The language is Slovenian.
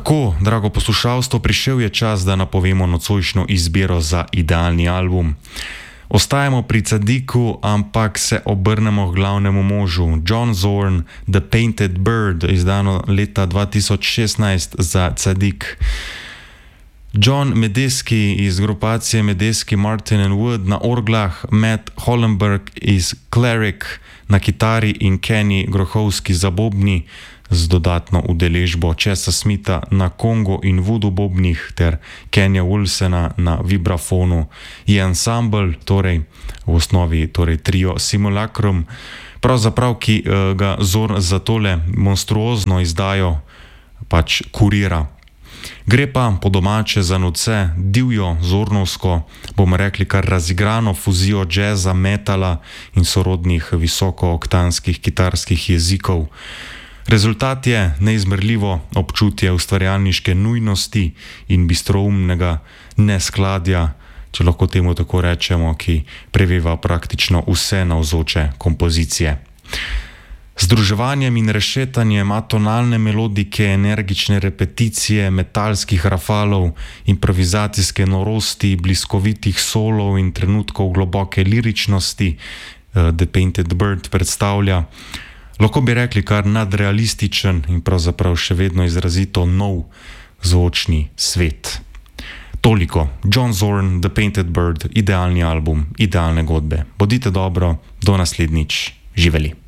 Tako, drago poslušalstvo, prišel je čas, da napovemo nocojšnjo izbiro za idealni album. Ostajamo pri Tzadiku, ampak se obrnemo k glavnemu možu. John Zorn, The Painted Bird, izdano leta 2016 za Tzadik. John Medeski iz grupacije Medeski, Martin and Wood na orglah, Matt Hollenberg iz Cleric na kitari in Kenny Grohovski za bobni z dodatno udeležbo Chesa Smitha na kongo in voodoo bobnih ter Kenya Wilsona na vibrafonu. Je ansambl, torej v osnovi trio Simulacrum, pravzaprav ki ga Zorn za tole monstruozno izdajo pač kurira. Gre pa po domače za noce divjo, zornovsko, bomo rekli kar razigrano fuzijo džeza, metala in sorodnih visokooktanskih kitarskih jezikov. Rezultat je neizmerljivo občutje ustvarjalniške nujnosti in bistroumnega neskladja, če lahko temu tako rečemo, ki preveva praktično vse navzoče kompozicije. Združevanjem in rešetanjem atonalne melodike, energične repeticije, metalskih rafalov, improvizacijske norosti, bliskovitih solov in trenutkov globoke liričnosti The Painted Bird predstavlja, lahko bi rekli kar nadrealističen in pravzaprav še vedno izrazito nov zvočni svet. Toliko. John Zorn, The Painted Bird, idealni album, idealne godbe. Bodite dobro, do naslednjič. Živeli.